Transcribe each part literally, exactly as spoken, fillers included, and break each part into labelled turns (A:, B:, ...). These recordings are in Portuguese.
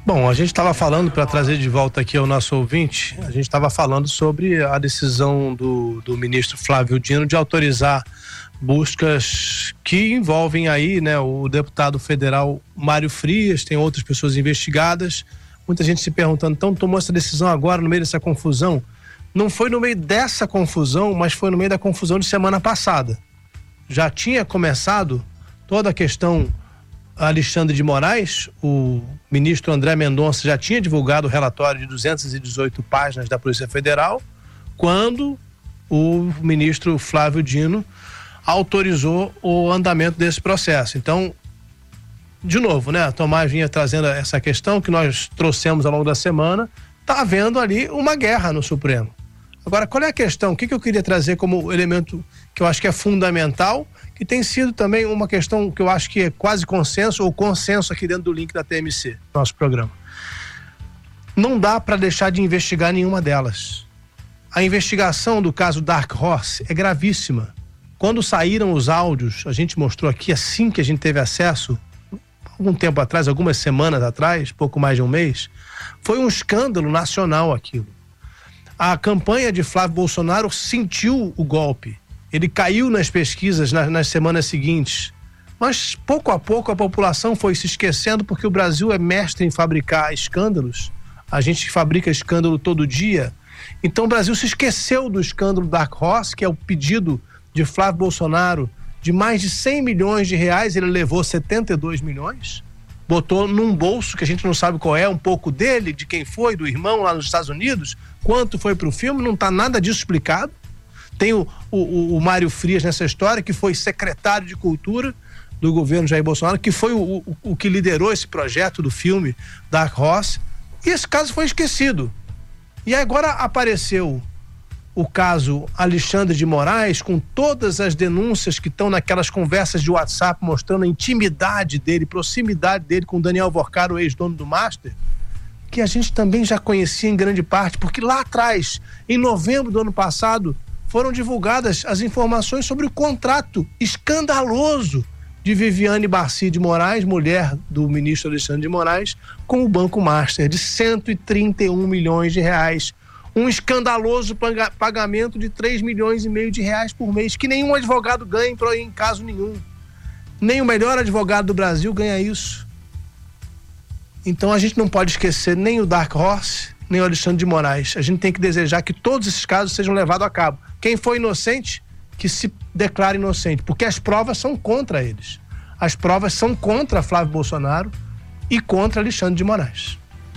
A: Bom, a gente estava falando, para trazer de volta aqui ao nosso ouvinte, a gente estava falando sobre a decisão do, do ministro Flávio Dino de autorizar buscas que envolvem aí, né, o deputado federal Mário Frias, tem outras pessoas investigadas. Muita gente se perguntando, então tomou essa decisão agora no meio dessa confusão? Não foi no meio dessa confusão, mas foi no meio da confusão de semana passada. Já tinha começado toda a questão Alexandre de Moraes, o ministro André Mendonça já tinha divulgado o relatório de duzentas e dezoito páginas da Polícia Federal, quando o ministro Flávio Dino autorizou o andamento desse processo. Então, de novo, né, a Tomás vinha trazendo essa questão que nós trouxemos ao longo da semana, está havendo ali uma guerra no Supremo. Agora, qual é a questão? O que, que eu queria trazer como elemento que eu acho que é fundamental, que tem sido também uma questão que eu acho que é quase consenso, ou consenso aqui dentro do link da T M C, nosso programa. Não dá para deixar de investigar nenhuma delas. A investigação do caso Dark Horse é gravíssima. Quando saíram os áudios, a gente mostrou aqui assim que a gente teve acesso, algum tempo atrás, algumas semanas atrás, pouco mais de um mês, foi um escândalo nacional aquilo. A campanha de Flávio Bolsonaro sentiu o golpe. Ele caiu nas pesquisas nas, nas semanas seguintes. Mas, pouco a pouco, a população foi se esquecendo, porque o Brasil é mestre em fabricar escândalos. A gente fabrica escândalo todo dia. Então, o Brasil se esqueceu do escândalo Dark Horse, que é o pedido de Flávio Bolsonaro de mais de cem milhões de reais. Ele levou setenta e dois milhões. Botou num bolso que a gente não sabe qual é, um pouco dele, de quem foi, do irmão lá nos Estados Unidos. Quanto foi pro filme, não está nada disso explicado. Tem o, o, o Mário Frias nessa história, que foi secretário de Cultura do governo Jair Bolsonaro, que foi o, o, o que liderou esse projeto do filme Dark Horse, e esse caso foi esquecido. E agora apareceu o caso Alexandre de Moraes, com todas as denúncias que estão naquelas conversas de WhatsApp, mostrando a intimidade dele, proximidade dele com Daniel Vorcaro, o ex-dono do Master, que a gente também já conhecia em grande parte, porque lá atrás, em novembro do ano passado, foram divulgadas as informações sobre o contrato escandaloso de Viviane Barci de Moraes, mulher do ministro Alexandre de Moraes, com o Banco Master, de cento e trinta e um milhões de reais. Um escandaloso pagamento de três milhões e meio de reais por mês, que nenhum advogado ganha em caso nenhum. Nem o melhor advogado do Brasil ganha isso. Então a gente não pode esquecer nem o Dark Horse, nem o Alexandre de Moraes. A gente tem que desejar que todos esses casos sejam levados a cabo. Quem foi inocente, que se declare inocente, porque as provas são contra eles. As provas são contra Flávio Bolsonaro e contra Alexandre de Moraes.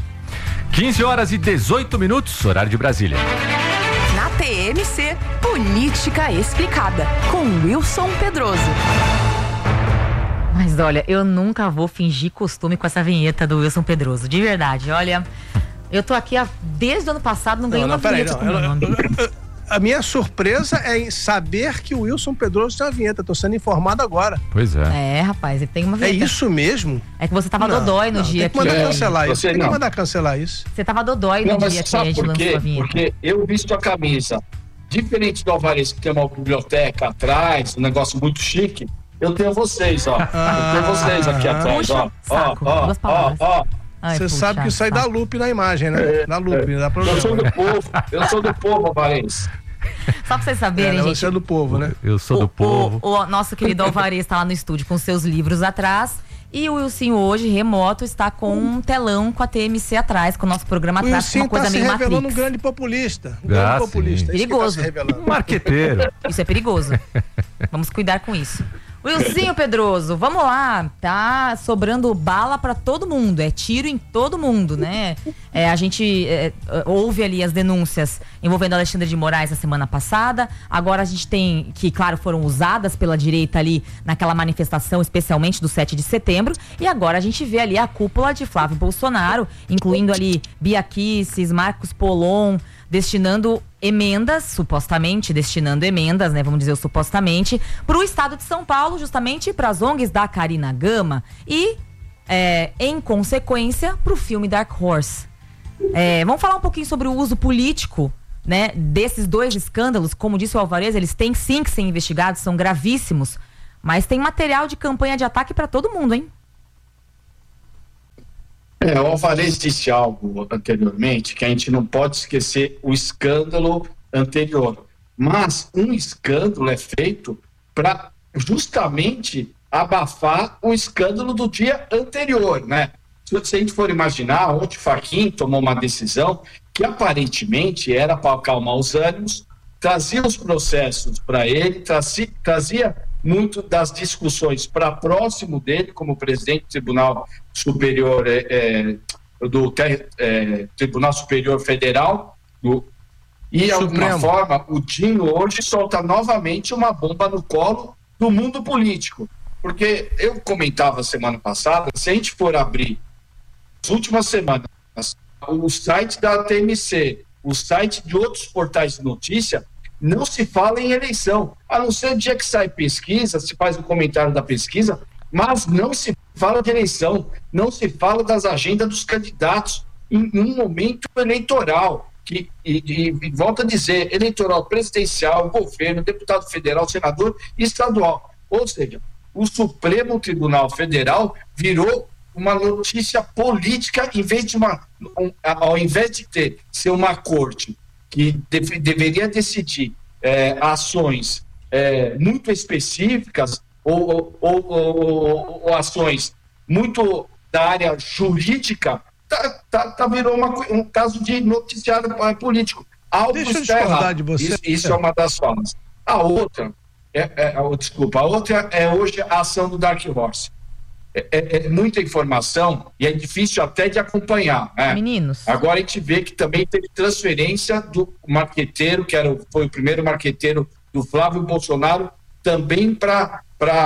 B: quinze horas e dezoito minutos, horário de Brasília.
C: Na T M C, Política Explicada, com Wilson Pedroso.
D: Mas olha, eu nunca vou fingir costume com essa vinheta do Wilson Pedroso, de verdade. Olha, eu tô aqui há, desde o ano passado, não ganhei uma vinheta com o meu nome.
A: A minha surpresa é em saber que o Wilson Pedroso tem uma vinheta. Tô sendo informado agora.
B: Pois é.
D: É, rapaz, ele tem uma vinheta.
A: É isso mesmo?
D: É que você tava não, dodói no
A: não,
D: dia
A: que... Tem que mandar
D: que...
A: cancelar isso.
E: Você
A: tem
E: não.
A: que mandar cancelar isso.
D: Você tava dodói
E: não,
D: no dia que a gente lançou a vinheta.
E: Porque eu visto a camisa. Diferente do Alvarez, que tem uma biblioteca atrás, um negócio muito chique, eu tenho vocês, ó. Ah, eu tenho vocês aqui atrás,
D: puxa,
E: ó.
D: saco,
E: ó,
D: duas
E: ó, ó,
D: Ai,
A: Você
D: puxa,
A: sabe que isso aí dá loop na imagem, né?
E: É,
A: dá loop,
E: é.
A: dá problema.
E: Eu sou do povo, eu sou do povo, Alvarez.
D: Só pra vocês saberem,
A: é,
D: gente.
A: Você é do povo, né?
B: Eu sou
D: o,
B: do povo.
D: O, o nosso querido Alvarez tá lá no estúdio com seus livros atrás. E o Wilson hoje, remoto, está com um telão com a T M C atrás, com o nosso programa
A: O
D: atrás, com uma coisa
A: tá
D: meio
A: se revelando
D: Matrix.
A: um grande populista. Um
B: Ah,
A: grande
B: sim.
A: populista. Isso que
D: Perigoso.
A: tá se revelando.
B: Um marqueteiro.
D: Isso é perigoso. Vamos cuidar com isso. Wilson Pedroso, vamos lá. Tá sobrando bala pra todo mundo. É tiro em todo mundo, né? É, a gente é, ouve ali as denúncias envolvendo Alexandre de Moraes na semana passada. Agora a gente tem, que claro, foram usadas pela direita ali naquela manifestação, especialmente do sete de setembro. E agora a gente vê ali a cúpula de Flávio Bolsonaro, incluindo ali Bia Kicis, Marcos Polon, destinando emendas, supostamente destinando emendas, né, vamos dizer supostamente, para o estado de São Paulo, justamente para as O N Gs da Karina Gama e, é, em consequência, para o filme Dark Horse. É, vamos falar um pouquinho sobre o uso político, né, desses dois escândalos. Como disse o Alvarez, eles têm sim que ser investigados, são gravíssimos, mas tem material de campanha de ataque para todo mundo, hein?
E: É, o Alvarez disse algo anteriormente que a gente não pode esquecer o escândalo anterior. Mas um escândalo é feito para justamente abafar o escândalo do dia anterior, né? Se a gente for imaginar, ontem o Fachin tomou uma decisão que aparentemente era para acalmar os ânimos, trazia os processos para ele, trazia, trazia muito das discussões para próximo dele, como presidente do Tribunal Superior, é, é, do é, Tribunal Superior Federal, do, e de alguma forma o Dino hoje solta novamente uma bomba no colo do mundo político. Porque eu comentava semana passada, se a gente for abrir as últimas semanas, o site da T M C, o site de outros portais de notícia, não se fala em eleição, a não ser o dia que sai pesquisa, se faz um comentário da pesquisa, mas não se fala de eleição, não se fala das agendas dos candidatos em um momento eleitoral, que, e, e, e volto a dizer, eleitoral presidencial, governo, deputado federal, senador e estadual. Ou seja, o Supremo Tribunal Federal virou uma notícia política, em vez de uma, um, ao invés de ter ser uma corte que deve, deveria decidir é, ações é, muito específicas ou, ou, ou, ou, ou ações muito da área jurídica, tá, tá, tá virou uma, um caso de noticiário político. Algo
A: Deixa eu
E: está errado.
A: De você.
E: Isso, isso é uma das formas. A outra, é, é, é, desculpa, a outra é hoje a ação do Dark Horse. É, é, é muita informação e é difícil até de acompanhar, né?
D: Meninos.
E: Agora a gente vê que também teve transferência do marqueteiro, que era, foi o primeiro marqueteiro do Flávio Bolsonaro, também para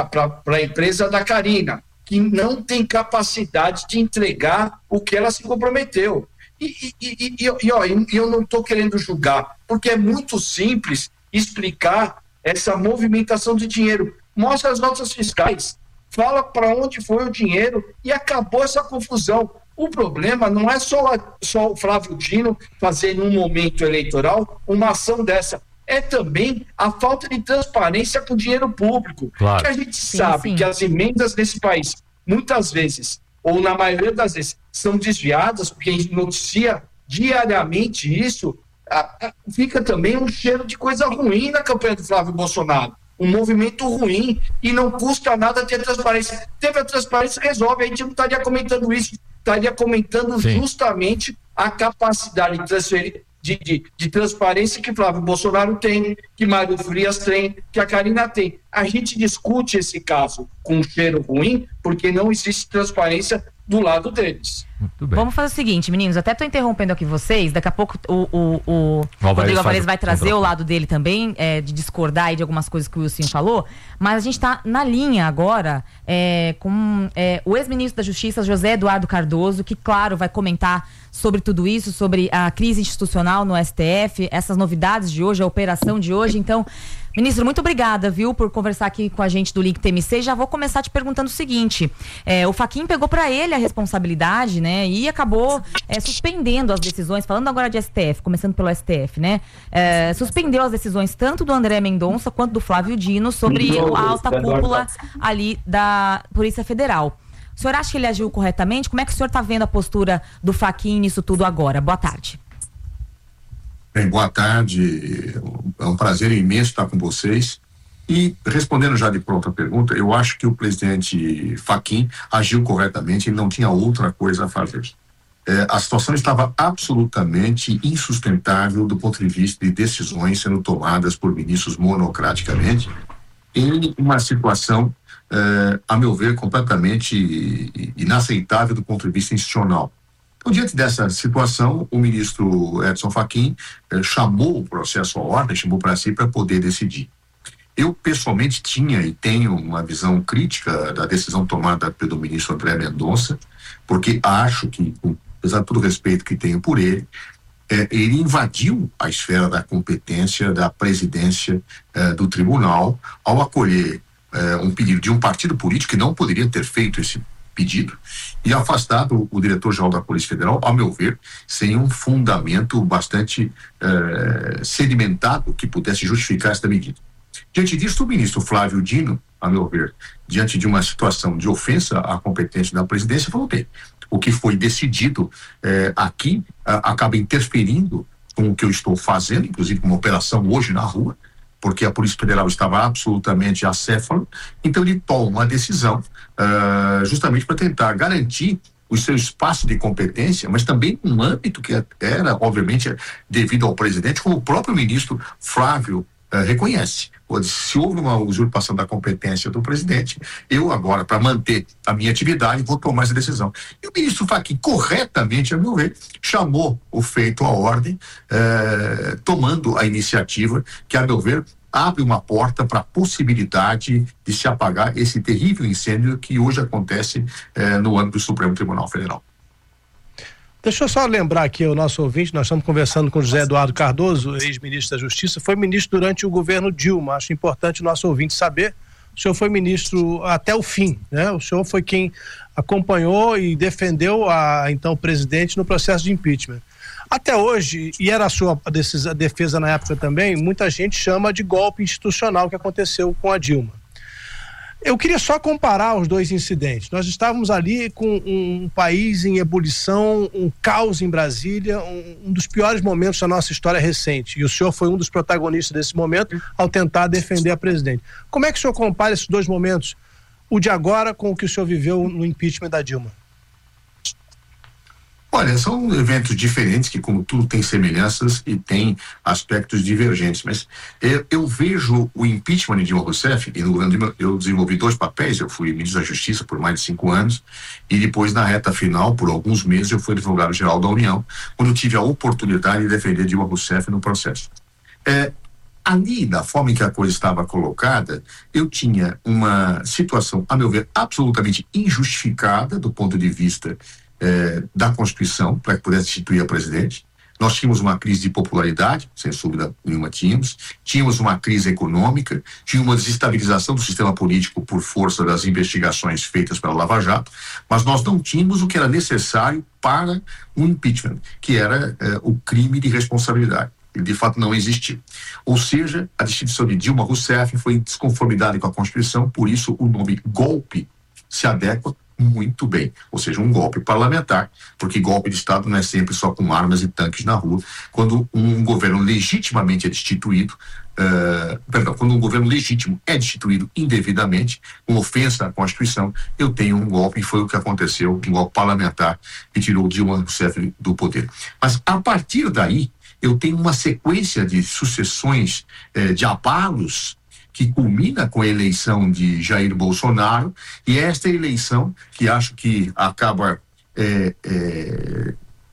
E: a empresa da Carina, que não tem capacidade de entregar o que ela se comprometeu. E, e, e, e, e ó, eu não estou querendo julgar, porque é muito simples explicar essa movimentação de dinheiro. Mostra as notas fiscais, fala para onde foi o dinheiro e acabou essa confusão. O problema não é só, só o Flávio Dino fazer num momento eleitoral uma ação dessa, é também a falta de transparência com o dinheiro público.
B: Claro.
E: Que a gente
D: sim,
E: sabe
D: sim.
E: que as emendas nesse país, muitas vezes, ou na maioria das vezes, são desviadas, porque a gente noticia diariamente isso, a, a, fica também um cheiro de coisa ruim na campanha do Flávio Bolsonaro. Um movimento ruim e não custa nada ter transparência. Teve a transparência, resolve. A gente não estaria comentando isso, estaria comentando Sim. justamente a capacidade de, transferir, de, de, de transparência que Flávio Bolsonaro tem, que Mário Frias tem, que a Carina tem. A gente discute esse caso com um cheiro ruim porque não existe transparência do lado deles.
B: Muito bem.
D: Vamos fazer o seguinte, meninos, até tô interrompendo aqui vocês, daqui a pouco o, o, o Rodrigo Alvarez vai trazer o lado dele também, é, de discordar aí de algumas coisas que o Wilson falou, mas a gente tá na linha agora é, com é, o ex-ministro da Justiça, José Eduardo Cardoso, que claro, vai comentar sobre tudo isso, sobre a crise institucional no S T F, essas novidades de hoje, a operação de hoje. Então, ministro, muito obrigada, viu, por conversar aqui com a gente do Link T M C. Já vou começar te perguntando o seguinte, é, o Fachin pegou para ele a responsabilidade, né, e acabou é, suspendendo as decisões, falando agora de S T F, começando pelo S T F, né, é, suspendeu as decisões tanto do André Mendonça quanto do Flávio Dino sobre a alta cúpula ali da Polícia Federal. O senhor acha que ele agiu corretamente? Como é que o senhor está vendo a postura do Fachin nisso tudo agora? Boa tarde.
F: Bem, boa tarde, é um prazer imenso estar com vocês. E respondendo já de pronto a pergunta, eu acho que o presidente Fachin agiu corretamente e não tinha outra coisa a fazer. É, a situação estava absolutamente insustentável do ponto de vista de decisões sendo tomadas por ministros monocraticamente, em uma situação, é, a meu ver, completamente inaceitável do ponto de vista institucional. Então, diante dessa situação, o ministro Edson Fachin eh, chamou o processo à ordem, chamou para si para poder decidir. Eu, pessoalmente, tinha e tenho uma visão crítica da decisão tomada pelo ministro André Mendonça, porque acho que, apesar de todo o respeito que tenho por ele, eh, ele invadiu a esfera da competência da presidência eh, do tribunal ao acolher eh, um pedido de um partido político que não poderia ter feito esse pedido e afastado o diretor-geral da Polícia Federal, ao meu ver, sem um fundamento bastante eh, sedimentado que pudesse justificar esta medida. Diante disso, o ministro Flávio Dino, a meu ver, diante de uma situação de ofensa à competência da presidência, falou bem, o que foi decidido eh, aqui a, acaba interferindo com o que eu estou fazendo, inclusive com uma operação hoje na rua, porque a Polícia Federal estava absolutamente acéfalo. Então ele toma uma decisão uh, justamente para tentar garantir o seu espaço de competência, mas também um âmbito que era, obviamente, devido ao presidente, como o próprio ministro Flávio uh, reconhece. Se houve uma usurpação da competência do presidente, eu agora, para manter a minha atividade, vou tomar essa decisão. E o ministro Fachin, corretamente, a meu ver, chamou o feito à ordem, eh, tomando a iniciativa que, a meu ver, abre uma porta para a possibilidade de se apagar esse terrível incêndio que hoje acontece eh, no âmbito do Supremo Tribunal Federal.
A: Deixa eu só lembrar aqui o nosso ouvinte, nós estamos conversando com José Eduardo Cardoso, ex-ministro da Justiça, foi ministro durante o governo Dilma. Acho importante o nosso ouvinte saber, o senhor foi ministro até o fim, né? O senhor foi quem acompanhou e defendeu a então presidente no processo de impeachment. Até hoje, e era a sua a defesa na época também, muita gente chama de golpe institucional que aconteceu com a Dilma. Eu queria só comparar os dois incidentes. Nós estávamos ali com um país em ebulição, um caos em Brasília, um, um dos piores momentos da nossa história recente. E o senhor foi um dos protagonistas desse momento ao tentar defender a presidente. Como é que o senhor compara esses dois momentos, o de agora com o que o senhor viveu no impeachment da Dilma?
F: Olha, são eventos diferentes que, como tudo, tem semelhanças e tem aspectos divergentes, mas eu, eu vejo o impeachment de Dilma Rousseff, e no governo Dilma eu desenvolvi dois papéis, eu fui ministro da Justiça por mais de cinco anos, e depois, na reta final, por alguns meses, eu fui advogado-geral da União, quando tive a oportunidade de defender Dilma Rousseff no processo. É, ali, da forma em que a coisa estava colocada, eu tinha uma situação, a meu ver, absolutamente injustificada do ponto de vista Eh, da Constituição, para que pudesse instituir a presidente. Nós tínhamos uma crise de popularidade, sem dúvida nenhuma tínhamos, tínhamos uma crise econômica, tinha uma desestabilização do sistema político por força das investigações feitas pela Lava Jato, mas nós não tínhamos o que era necessário para um impeachment, que era eh, o crime de responsabilidade. Ele de fato não existiu. Ou seja, a destituição de Dilma Rousseff foi em desconformidade com a Constituição, por isso o nome golpe se adequa muito bem, ou seja, um golpe parlamentar, porque golpe de Estado não é sempre só com armas e tanques na rua. Quando um governo legitimamente é destituído, uh, perdão, quando um governo legítimo é destituído indevidamente, com ofensa à Constituição, eu tenho um golpe, e foi o que aconteceu, um golpe parlamentar que tirou Dilma Rousseff do poder. Mas a partir daí, eu tenho uma sequência de sucessões eh, de abalos que culmina com a eleição de Jair Bolsonaro, e esta eleição que acho que acaba é, é,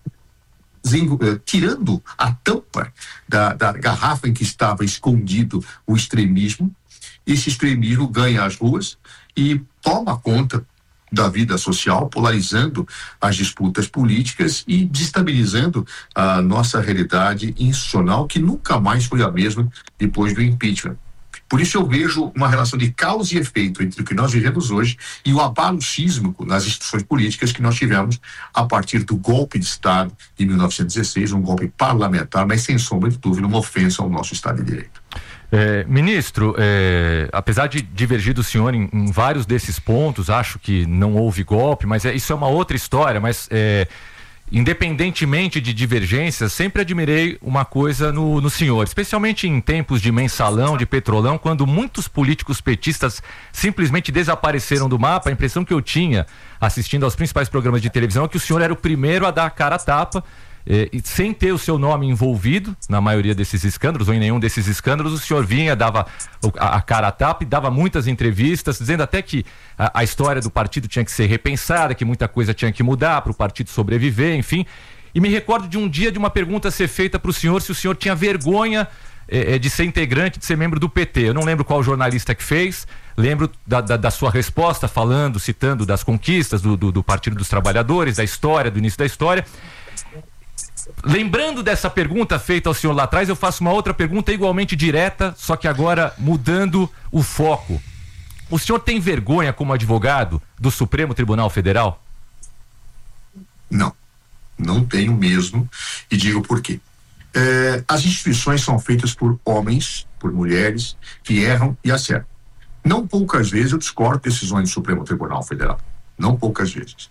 F: tirando a tampa da, da garrafa em que estava escondido o extremismo. Esse extremismo ganha as ruas e toma conta da vida social, polarizando as disputas políticas e desestabilizando a nossa realidade institucional, que nunca mais foi a mesma depois do impeachment. Por isso eu vejo uma relação de causa e efeito entre o que nós vivemos hoje e o abalo sísmico nas instituições políticas que nós tivemos a partir do golpe de Estado de mil novecentos e dezesseis, um golpe parlamentar, mas sem sombra de dúvida uma ofensa ao nosso Estado de Direito.
B: É, ministro, é, apesar de divergir do senhor em, em vários desses pontos, acho que não houve golpe, mas é, isso é uma outra história, mas é, independentemente de divergências, sempre admirei uma coisa no, no senhor, especialmente em tempos de mensalão, de petrolão, quando muitos políticos petistas simplesmente desapareceram do mapa. A impressão que eu tinha assistindo aos principais programas de televisão é que o senhor era o primeiro a dar a cara a tapa, eh, e sem ter o seu nome envolvido na maioria desses escândalos, ou em nenhum desses escândalos, o senhor vinha, dava a, a cara a tapa e dava muitas entrevistas, dizendo até que a, a história do partido tinha que ser repensada, que muita coisa tinha que mudar para o partido sobreviver, enfim. E me recordo de um dia de uma pergunta ser feita para o senhor se o senhor tinha vergonha eh, de ser integrante, de ser membro do P T. Eu não lembro qual jornalista que fez, lembro da, da, da sua resposta, falando, citando das conquistas do, do, do Partido dos Trabalhadores, da história, do início da história. Lembrando dessa pergunta feita ao senhor lá atrás, eu faço uma outra pergunta igualmente direta, só que agora mudando o foco. O senhor tem vergonha como advogado do Supremo Tribunal Federal?
F: Não, não tenho mesmo, e digo por quê. É, as instituições são feitas por homens, por mulheres, que erram e acertam. Não poucas vezes eu discordo decisões do Supremo Tribunal Federal, não poucas vezes.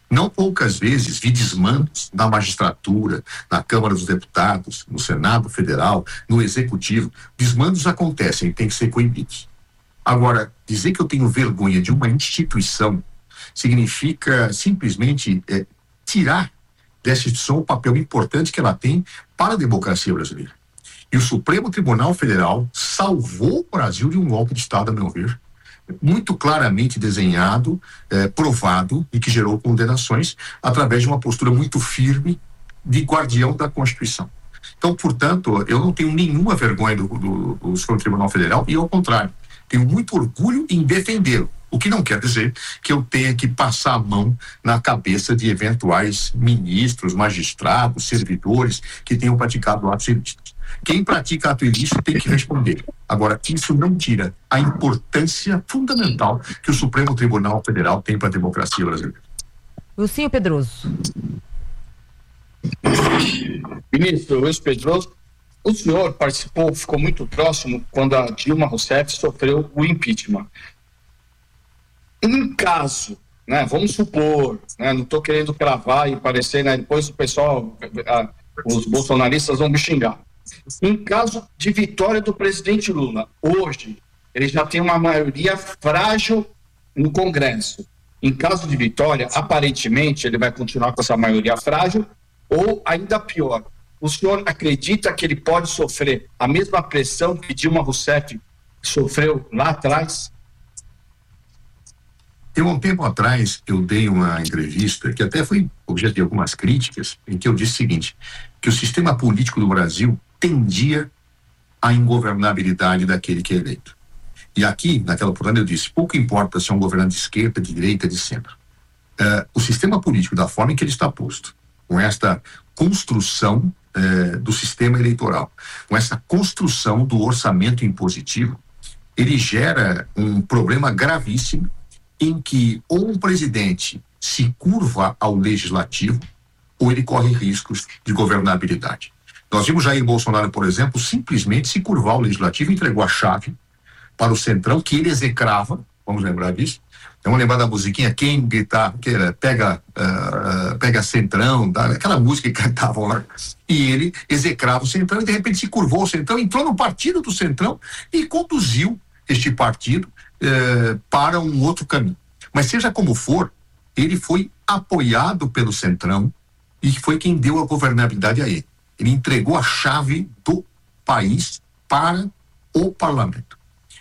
F: Não poucas vezes vi desmandos na magistratura, na Câmara dos Deputados, no Senado Federal, no Executivo. Desmandos acontecem, tem que ser coibidos. Agora, dizer que eu tenho vergonha de uma instituição significa simplesmente é, tirar dessa instituição o papel importante que ela tem para a democracia brasileira. E o Supremo Tribunal Federal salvou o Brasil de um golpe de Estado, a meu ver, muito claramente desenhado, eh, provado e que gerou condenações através de uma postura muito firme de guardião da Constituição. Então, portanto, eu não tenho nenhuma vergonha do, do, do Supremo Tribunal Federal e, ao contrário, tenho muito orgulho em defendê-lo. O que não quer dizer que eu tenha que passar a mão na cabeça de eventuais ministros, magistrados, servidores que tenham praticado atos ilícitos. Quem pratica ato ilícito tem que responder. Agora, isso não tira a importância fundamental que o Supremo Tribunal Federal tem para a democracia brasileira.
D: Wilson Pedroso.
E: Ministro Wilson Pedroso, o senhor participou, ficou muito próximo quando a Dilma Rousseff sofreu o impeachment. Em caso, né, vamos supor, né, não estou querendo cravar e parecer, né, depois o pessoal, a, os bolsonaristas vão me xingar. Em caso de vitória do presidente Lula, hoje, ele já tem uma maioria frágil no Congresso. Em caso de vitória, aparentemente, ele vai continuar com essa maioria frágil, ou ainda pior, o senhor acredita que ele pode sofrer a mesma pressão que Dilma Rousseff sofreu lá atrás?
F: Eu, um tempo atrás, eu dei uma entrevista que até foi objeto de algumas críticas, em que eu disse o seguinte, que o sistema político do Brasil tendia à ingovernabilidade daquele que é eleito. E aqui, naquela oportunidade, eu disse, pouco importa se é um governante de esquerda, de direita, de centro. Uh, o sistema político, da forma em que ele está posto, com esta construção uh, do sistema eleitoral, com essa construção do orçamento impositivo, ele gera um problema gravíssimo em que ou um presidente se curva ao legislativo ou ele corre riscos de governabilidade. Nós vimos Jair Bolsonaro, por exemplo, simplesmente se curvar ao legislativo e entregou a chave para o Centrão, que ele execrava, vamos lembrar disso. Vamos lembrar da musiquinha, quem gritar, que era, pega, uh, pega Centrão, tá? Aquela música que cantavam lá, e ele execrava o Centrão e de repente se curvou ao Centrão, entrou no partido do Centrão e conduziu este partido uh, para um outro caminho. Mas seja como for, ele foi apoiado pelo Centrão e foi quem deu a governabilidade a ele. Ele entregou a chave do país para o parlamento.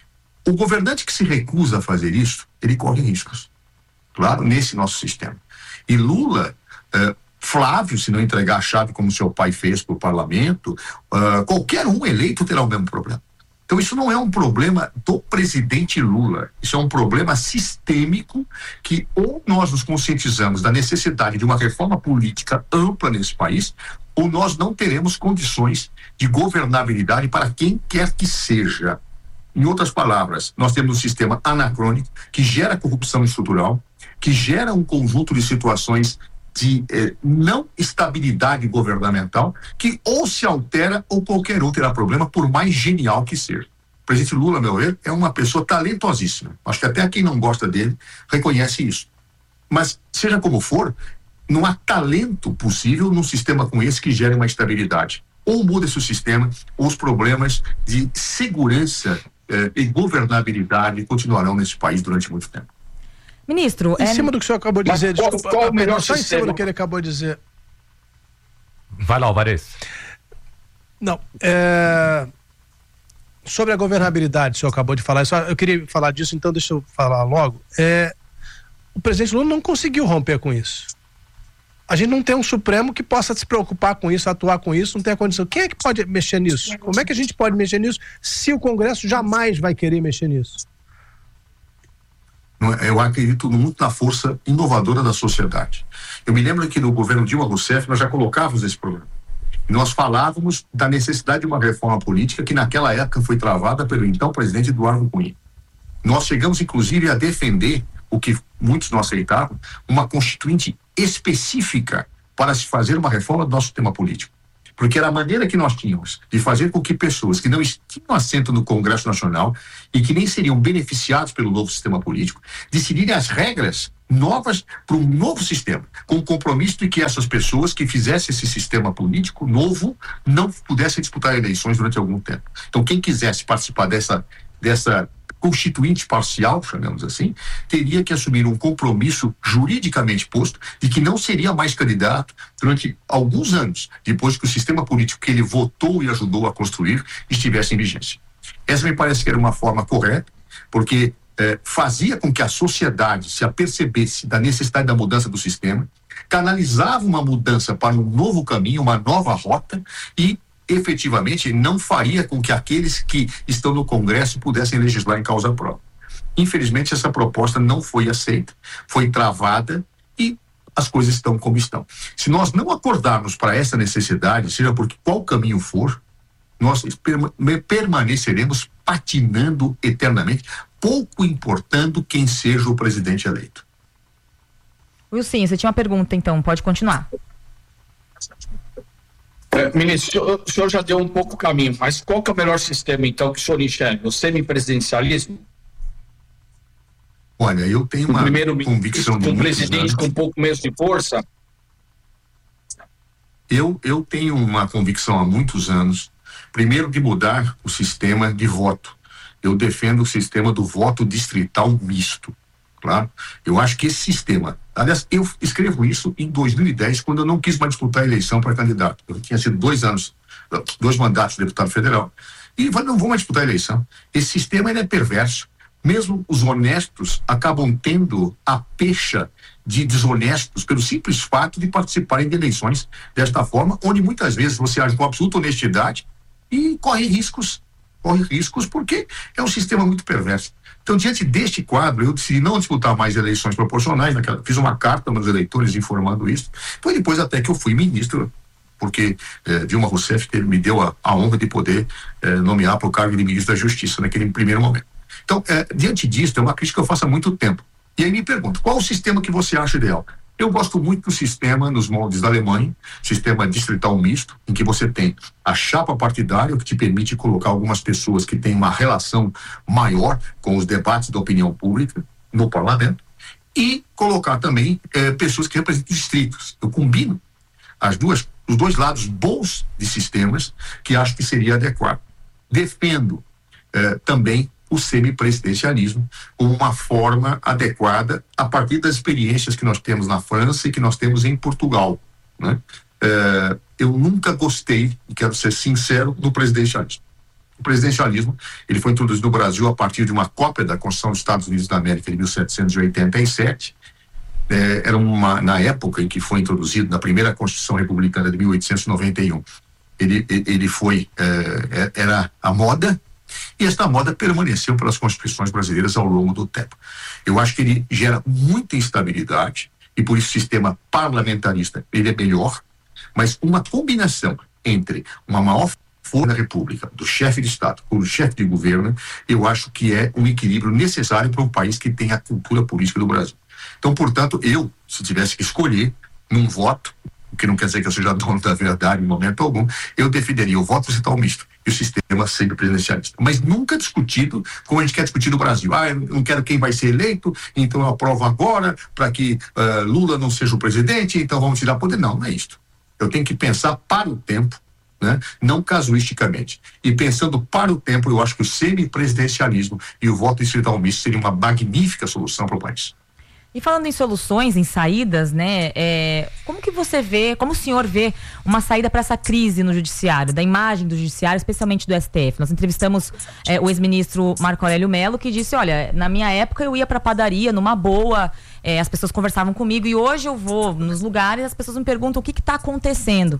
F: O governante que se recusa a fazer isso, ele corre riscos, claro, nesse nosso sistema. E Lula, uh, Flávio, se não entregar a chave como seu pai fez para o parlamento, uh, qualquer um eleito terá o mesmo problema. Então isso não é um problema do presidente Lula, isso é um problema sistêmico que ou nós nos conscientizamos da necessidade de uma reforma política ampla nesse país, ou nós não teremos condições de governabilidade para quem quer que seja. Em outras palavras, nós temos um sistema anacrônico que gera corrupção estrutural, que gera um conjunto de situações de eh, não estabilidade governamental, que ou se altera ou qualquer um terá problema, por mais genial que seja. O presidente Lula, meu ver, é uma pessoa talentosíssima. Acho que até quem não gosta dele reconhece isso. Mas, seja como for, não há talento possível num sistema como esse que gere uma estabilidade. Ou muda esse sistema, ou os problemas de segurança eh, e governabilidade continuarão nesse país durante muito tempo.
D: Ministro,
A: em
D: é...
A: cima do que o senhor acabou de
E: Mas
A: dizer,
E: qual,
A: desculpa,
E: qual o melhor
A: só em
E: sistema?
A: cima do que ele acabou de dizer.
B: Vai lá, Alvarez.
A: Não, é... sobre a governabilidade, o senhor acabou de falar, eu queria falar disso, então deixa eu falar logo. É... O presidente Lula não conseguiu romper com isso. A gente não tem um Supremo que possa se preocupar com isso, atuar com isso, não tem a condição. Quem é que pode mexer nisso? Como é que a gente pode mexer nisso se o Congresso jamais vai querer mexer nisso?
F: Eu acredito muito na força inovadora da sociedade. Eu me lembro que no governo Dilma Rousseff nós já colocávamos esse problema. Nós falávamos da necessidade de uma reforma política que naquela época foi travada pelo então presidente Eduardo Cunha. Nós chegamos inclusive a defender o que muitos não aceitavam, uma constituinte específica para se fazer uma reforma do nosso sistema político. porque era a maneira que nós tínhamos de fazer com que pessoas que não tinham assento no Congresso Nacional e que nem seriam beneficiados pelo novo sistema político, decidirem as regras novas para um novo sistema, com o compromisso de que essas pessoas que fizessem esse sistema político novo não pudessem disputar eleições durante algum tempo. Então, quem quisesse participar dessa, dessa constituinte parcial, chamemos assim, teria que assumir um compromisso juridicamente posto de que não seria mais candidato durante alguns anos, depois que o sistema político que ele votou e ajudou a construir estivesse em vigência. Essa me parece que era uma forma correta, porque eh, fazia com que a sociedade se apercebesse da necessidade da mudança do sistema, canalizava uma mudança para um novo caminho, uma nova rota e efetivamente não faria com que aqueles que estão no Congresso pudessem legislar em causa própria. Infelizmente, essa proposta não foi aceita, foi travada e as coisas estão como estão. Se nós não acordarmos para essa necessidade, seja por qual caminho for, nós permaneceremos patinando eternamente, pouco importando quem seja o presidente eleito.
D: Wilson, você tinha uma pergunta, então, pode continuar.
E: É, ministro, o senhor já deu um pouco o caminho, mas qual que é o melhor sistema, então, que o senhor enxerga? O semipresidencialismo?
F: Olha, eu tenho uma convicção de
E: com um presidente com um pouco menos de força?
F: Eu, eu tenho uma convicção há muitos anos, primeiro, de mudar o sistema de voto. Eu defendo o sistema do voto distrital misto. Claro, eu acho que esse sistema, aliás, eu escrevo isso em dois mil e dez, quando eu não quis mais disputar a eleição para candidato. Eu tinha sido dois anos, dois mandatos de deputado federal, e não vou mais disputar a eleição. Esse sistema ele é perverso. Mesmo os honestos acabam tendo a pecha de desonestos pelo simples fato de participarem de eleições desta forma, onde muitas vezes você age com absoluta honestidade e corre riscos, corre riscos porque é um sistema muito perverso. Então, diante deste quadro, eu decidi não disputar mais eleições proporcionais, naquela, fiz uma carta nos eleitores informando isso. Foi depois até que eu fui ministro, porque eh, Dilma Rousseff me deu a, a honra de poder eh, nomear para o cargo de ministro da Justiça naquele primeiro momento. Então, eh, diante disso, é uma crítica que eu faço há muito tempo. E aí me pergunto, qual o sistema que você acha ideal? Eu gosto muito do sistema nos moldes da Alemanha, sistema distrital misto, em que você tem a chapa partidária, que te permite colocar algumas pessoas que têm uma relação maior com os debates da opinião pública no parlamento, e colocar também eh, pessoas que representam distritos. Eu combino as duas, os dois lados bons de sistemas que acho que seria adequado. Defendo eh, também o semipresidencialismo como uma forma adequada a partir das experiências que nós temos na França e que nós temos em Portugal, né? É, eu nunca gostei, e quero ser sincero, do presidencialismo. O presidencialismo, ele foi introduzido no Brasil a partir de uma cópia da Constituição dos Estados Unidos da América de mil setecentos e oitenta e sete. É, era uma, na época em que foi introduzido, na primeira Constituição Republicana de mil oitocentos e noventa e um, ele, ele foi, é, era a moda. E esta moda permaneceu pelas constituições brasileiras ao longo do tempo. Eu acho que ele gera muita instabilidade e por isso o sistema parlamentarista ele é melhor, mas uma combinação entre uma maior força da República, do chefe de Estado com o chefe de governo, eu acho que é um equilíbrio necessário para um país que tem a cultura política do Brasil. Então, portanto, eu, se tivesse que escolher num voto, o que não quer dizer que eu seja dono da verdade em momento algum, eu defenderia o voto distrital misto e o sistema semipresidencialista. Mas nunca discutido como a gente quer discutir no Brasil. Ah, eu não quero quem vai ser eleito, então eu aprovo agora para que uh, Lula não seja o presidente, então vamos tirar poder. Não, não é isto. Eu tenho que pensar para o tempo, né? Não casuisticamente. E pensando para o tempo, eu acho que o semipresidencialismo e o voto distrital misto seria uma magnífica solução para o país.
D: E falando em soluções, em saídas, né? É, como que você vê, como o senhor vê uma saída para essa crise no judiciário, da imagem do judiciário, especialmente do S T F? Nós entrevistamos é, o ex-ministro Marco Aurélio Mello, que disse, olha, na minha época eu ia para padaria numa boa, é, as pessoas conversavam comigo, e hoje eu vou nos lugares, as pessoas me perguntam o que está acontecendo.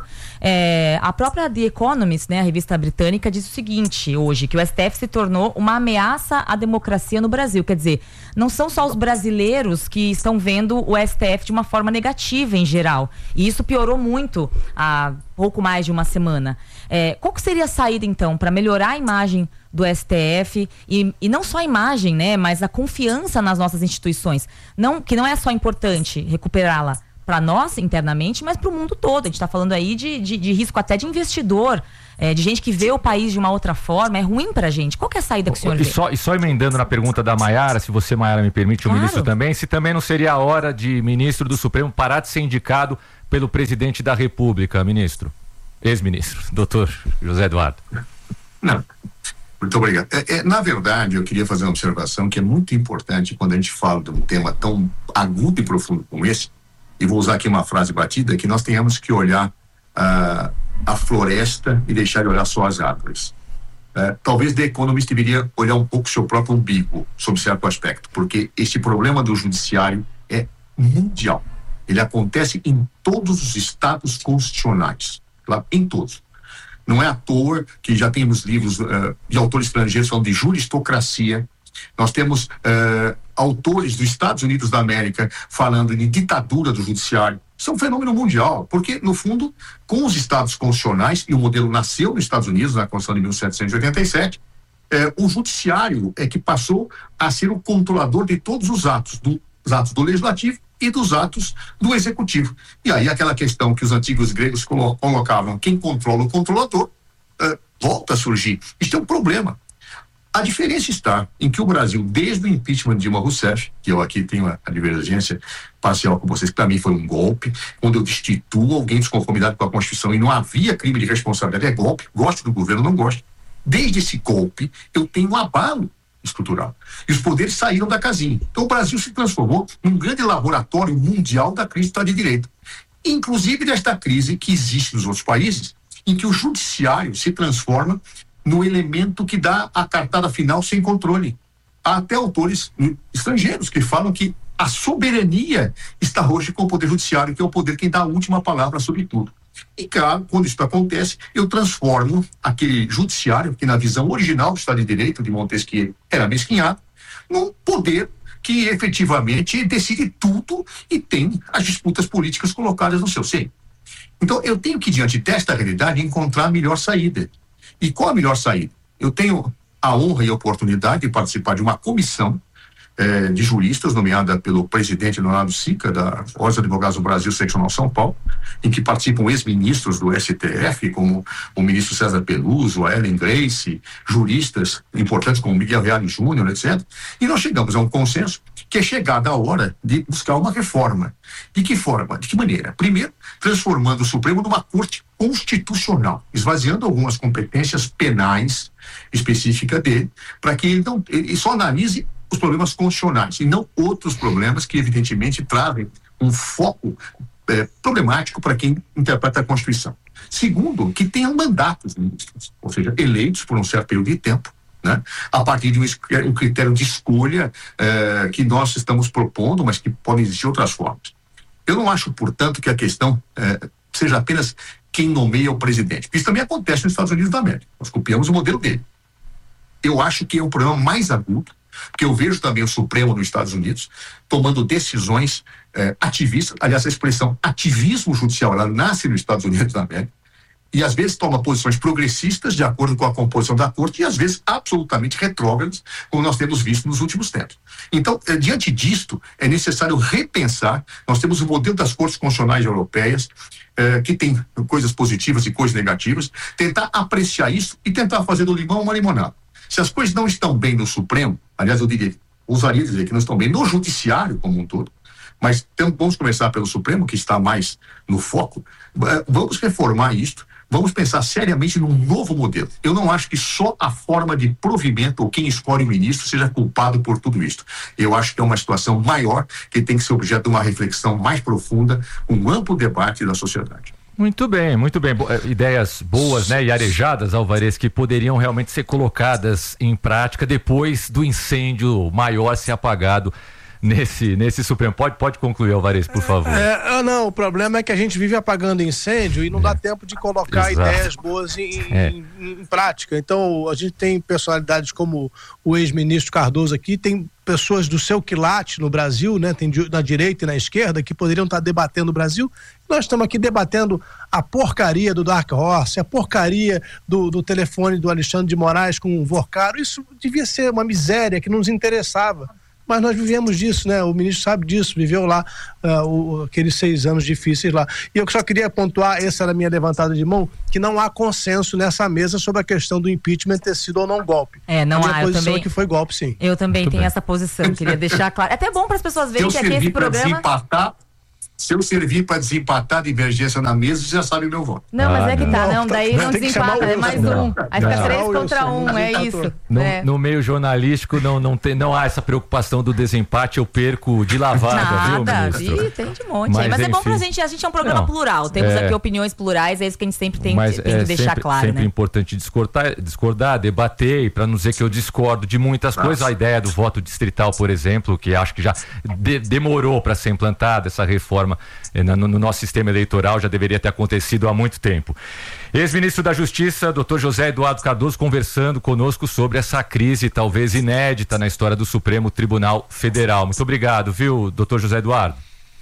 D: É, a própria The Economist, né, a revista britânica, diz o seguinte hoje, que o S T F se tornou uma ameaça à democracia no Brasil. Quer dizer, não são só os brasileiros que estão vendo o S T F de uma forma negativa em geral. E isso piorou muito há pouco mais de uma semana. É, qual que seria a saída, então, para melhorar a imagem do S T F e, e não só a imagem, né, mas a confiança nas nossas instituições? Não, que não é só importante recuperá-la para nós internamente, mas para o mundo todo. A gente está falando aí de, de, de risco até de investidor, é, de gente que vê o país de uma outra forma. É ruim para a gente. Qual que é a saída que o senhor
B: e
D: vê?
B: Só, e só emendando na pergunta da Maiara, se você, Maiara, me permite, claro. O ministro também, se também não seria a hora de ministro do Supremo parar de ser indicado pelo presidente da República, ministro, ex-ministro, doutor José Eduardo.
F: Não, muito obrigado. É, é, na verdade, eu queria fazer uma observação que é muito importante quando a gente fala de um tema tão agudo e profundo como esse, e vou usar aqui uma frase batida, que nós tenhamos que olhar uh, a floresta e deixar de olhar só as árvores. Uh, talvez The Economist deveria olhar um pouco seu próprio umbigo, sob certo aspecto, porque este problema do judiciário é mundial. Ele acontece em todos os estados constitucionais, claro, em todos. Não é à toa que já temos livros uh, de autores estrangeiros falando de juristocracia. Nós temos uh, autores dos Estados Unidos da América falando de ditadura do judiciário. Isso é um fenômeno mundial, porque, no fundo, com os estados constitucionais, e o modelo nasceu nos Estados Unidos, na Constituição de mil setecentos e oitenta e sete, eh, o judiciário é que passou a ser o controlador de todos os atos, do, os atos do legislativo e dos atos do executivo. E aí aquela questão que os antigos gregos colo- colocavam, quem controla o controlador, eh, volta a surgir. Isso é um problema. A diferença está em que o Brasil, desde o impeachment de Dilma Rousseff, que eu aqui tenho a, a divergência parcial com vocês, que para mim foi um golpe, quando eu destituo alguém desconformidade com a Constituição e não havia crime de responsabilidade, é golpe, gosto do governo, não gosto. Desde esse golpe, eu tenho um abalo estrutural. E os poderes saíram da casinha. Então o Brasil se transformou num grande laboratório mundial da crise do Estado de Direito. Inclusive desta crise que existe nos outros países, em que o judiciário se transforma no elemento que dá a cartada final sem controle. Há até autores estrangeiros que falam que a soberania está hoje com o Poder Judiciário, que é o poder quem dá a última palavra sobre tudo. E claro, quando isso acontece, eu transformo aquele judiciário, que na visão original do Estado de Direito de Montesquieu era mesquinhado, num poder que efetivamente decide tudo e tem as disputas políticas colocadas no seu seio. Então eu tenho que, diante desta realidade, encontrar a melhor saída. E qual a melhor saída? Eu tenho a honra e a oportunidade de participar de uma comissão eh, de juristas, nomeada pelo presidente Leonardo Sica, da Ordem dos Advogados do Brasil, Seccional São Paulo, em que participam ex-ministros do S T F, como o ministro César Peluso, a Ellen Grace, juristas importantes como Miguel Reale Júnior, etcétera. E nós chegamos a um consenso que é chegada a hora de buscar uma reforma. De que forma? De que maneira? Primeiro, transformando o Supremo numa corte constitucional, esvaziando algumas competências penais específicas dele, para que ele, não, ele só analise os problemas constitucionais e não outros problemas que evidentemente trazem um foco é, problemático para quem interpreta a Constituição. Segundo, que tenham mandatos ministros, ou seja, eleitos por um certo período de tempo, né, a partir de um, um critério de escolha eh, que nós estamos propondo, mas que podem existir outras formas. Eu não acho, portanto, que a questão eh, seja apenas quem nomeia o presidente. Isso também acontece nos Estados Unidos da América. Nós copiamos o modelo dele. Eu acho que é um problema mais agudo, porque eu vejo também o Supremo nos Estados Unidos tomando decisões eh, ativistas. Aliás, a expressão ativismo judicial, ela nasce nos Estados Unidos da América, e às vezes toma posições progressistas de acordo com a composição da corte e às vezes absolutamente retrógradas, como nós temos visto nos últimos tempos. Então, eh, diante disto, é necessário repensar. Nós temos o modelo das cortes constitucionais europeias, eh, que tem coisas positivas e coisas negativas, tentar apreciar isso e tentar fazer do limão uma limonada. Se as coisas não estão bem no Supremo, aliás, eu diria, ousaria dizer que não estão bem no Judiciário como um todo, mas então, vamos começar pelo Supremo, que está mais no foco, eh, vamos reformar isto. Vamos pensar seriamente num novo modelo. Eu não acho que só a forma de provimento ou quem escolhe o ministro seja culpado por tudo isso. Eu acho que é uma situação maior que tem que ser objeto de uma reflexão mais profunda, um amplo debate da sociedade.
B: Muito bem, muito bem. Bo- ideias boas, né, e arejadas, Alvarez, que poderiam realmente ser colocadas em prática depois do incêndio maior ser apagado nesse, nesse Supremo. Pode, pode concluir, Alvarez, por favor.
A: É, não, o problema é que a gente vive apagando incêndio e não é. dá tempo de colocar Exato. ideias boas em, é. em, em prática. Então, a gente tem personalidades como o ex-ministro Cardoso aqui, tem pessoas do seu quilate no Brasil, né? Tem na direita e na esquerda que poderiam estar debatendo o Brasil. Nós estamos aqui debatendo a porcaria do Dark Horse, a porcaria do, do telefone do Alexandre de Moraes com o Vorcaro. Isso devia ser uma miséria que não nos interessava. mas nós vivemos disso, né? O ministro sabe disso, viveu lá uh, o, aqueles seis anos difíceis lá. E eu só queria pontuar, essa era a minha levantada de mão, que não há consenso nessa mesa sobre a questão do impeachment ter sido ou não golpe.
D: É, não há. A minha
A: posição
D: também,
A: é que foi golpe, sim.
D: Eu também
B: Muito
D: tenho
B: bem.
D: essa posição, queria deixar claro. É até bom para as pessoas verem que aqui esse programa...
F: Desempatar, se eu servir para desempatar a divergência na mesa, você já sabe o meu voto.
D: Não, mas
B: Ah,
D: é que tá,
A: não.
D: não, daí não,
A: Tem que
D: desempata,
A: chamar o
D: é mais
A: Wilson.
D: um. Aí fica
B: Não.
D: três
A: Não,
D: contra
A: Wilson,
D: um, é
A: desempatou.
D: isso.
B: No,
D: É.
B: no meio jornalístico não, não, tem, não há essa preocupação do desempate, eu perco de lavada, viu,
D: Nada,
B: ministro?
D: Ih, tem de monte.
B: Mas,
D: Mas, mas é bom
B: enfim.
D: pra gente, a gente é um programa
B: Não,
D: plural, temos
B: é.
D: aqui opiniões plurais, é isso que a gente sempre tem,
B: Mas
D: tem
B: é
D: que deixar
B: sempre,
D: claro,
B: sempre
D: né?
B: importante discordar, discordar, debater, e para não dizer que eu discordo de muitas
F: Nossa.
B: coisas, a ideia do voto distrital, por exemplo, que acho que já de- demorou para ser implantada, essa reforma eh, no, no nosso sistema eleitoral já deveria ter acontecido há muito tempo. Ex-ministro da Justiça, doutor José Eduardo Cardoso, conversando conosco sobre essa crise talvez inédita na história do Supremo Tribunal Federal. Muito obrigado, viu, doutor José Eduardo?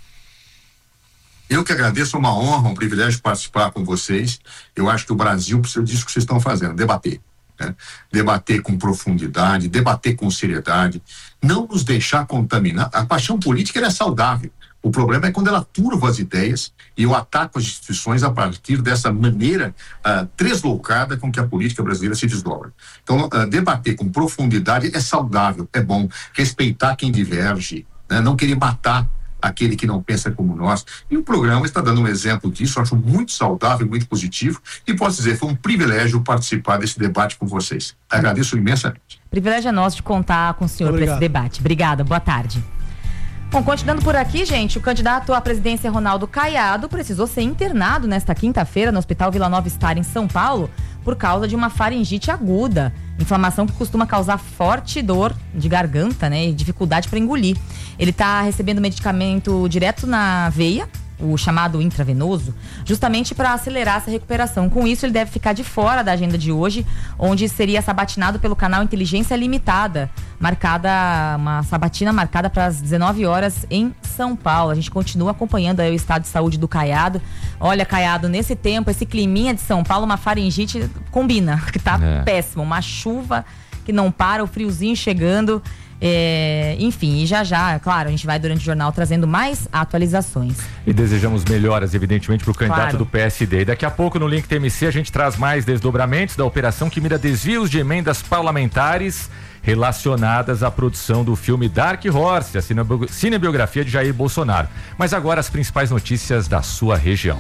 F: Eu que agradeço, é uma honra, um privilégio participar com vocês. Eu acho que o Brasil precisa disso que vocês estão fazendo, debater. Né? Debater com profundidade, debater com seriedade, não nos deixar contaminar. A paixão política ela é saudável. O problema é quando ela turva as ideias e eu ataco as instituições a partir dessa maneira uh, tresloucada com que a política brasileira se desdobra. Então, uh, debater com profundidade é saudável, é bom. Respeitar quem diverge, né? Não querer matar aquele que não pensa como nós. E o programa está dando um exemplo disso, eu acho muito saudável, muito positivo, e posso dizer, foi um privilégio participar desse debate com vocês. Agradeço imensamente.
D: Privilégio é nosso de contar com o senhor para esse debate. Obrigada, boa tarde. Bom, continuando por aqui, gente, o candidato à presidência Ronaldo Caiado precisou ser internado nesta quinta-feira no Hospital Vila Nova Star, em São Paulo, por causa de uma faringite aguda, inflamação que costuma causar forte dor de garganta, né, e dificuldade para engolir. Ele está recebendo medicamento direto na veia, o chamado intravenoso, justamente para acelerar essa recuperação. Com isso, ele deve ficar de fora da agenda de hoje, onde seria sabatinado pelo canal Inteligência Limitada, marcada, uma sabatina marcada para as dezenove horas em São Paulo. A gente continua acompanhando aí o estado de saúde do Caiado. Olha, Caiado, nesse tempo, esse climinha de São Paulo, uma faringite combina, que tá
B: É.
D: péssimo, uma chuva que não para, o friozinho chegando. É, enfim, e já já, claro, a gente vai durante o jornal trazendo mais atualizações.
B: E desejamos melhoras, evidentemente, para o candidato
D: Claro.
B: do P S D. E daqui a pouco, no Link T M C, a gente traz mais desdobramentos da operação que mira desvios de emendas parlamentares relacionadas à produção do filme Dark Horse, a cinebi- cinebiografia de Jair Bolsonaro. Mas agora as principais notícias da sua região.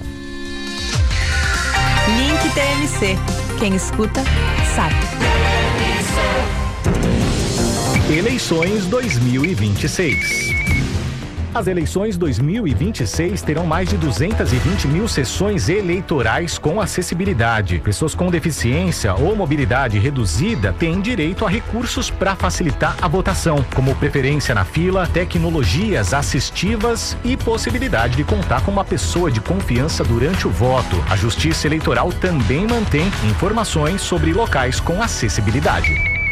C: Link T M C. Quem escuta, sabe.
G: Eleições dois mil e vinte e seis. As eleições dois mil e vinte e seis terão mais de duzentas e vinte mil sessões eleitorais com acessibilidade. Pessoas com deficiência ou mobilidade reduzida têm direito a recursos para facilitar a votação, como preferência na fila, tecnologias assistivas e possibilidade de contar com uma pessoa de confiança durante o voto. A Justiça Eleitoral também mantém informações sobre locais com acessibilidade.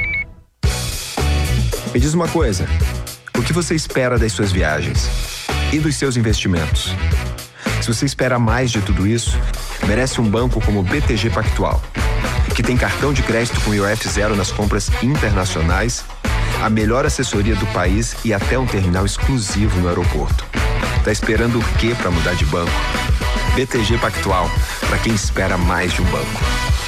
H: Me diz uma coisa, o que você espera das suas viagens e dos seus investimentos? Se você espera mais de tudo isso, merece um banco como o B T G Pactual, que tem cartão de crédito com I O F zero nas compras internacionais, a melhor assessoria do país e até um terminal exclusivo no aeroporto. Tá esperando o quê para mudar de banco? B T G Pactual, para quem espera mais de um banco.